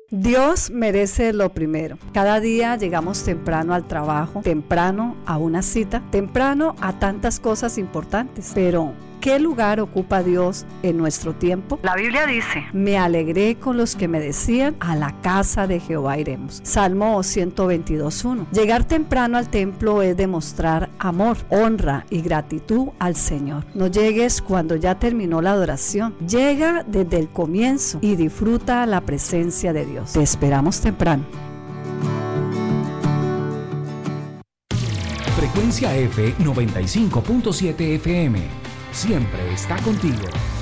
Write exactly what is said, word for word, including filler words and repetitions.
Dios merece lo primero. Cada día llegamos temprano al trabajo, temprano a una cita, temprano a tantas cosas importantes. Pero, ¿qué lugar ocupa Dios en nuestro tiempo? La Biblia dice: me alegré con los que me decían, a la casa de Jehová iremos. Salmo ciento veintidós, uno. Llegar temprano al templo es demostrar amor, honra y gratitud al Señor. No llegues cuando ya terminó la adoración. Llega desde el comienzo y disfruta la presencia de Dios. Te esperamos temprano. Frecuencia F noventa y cinco punto siete F M. Siempre está contigo.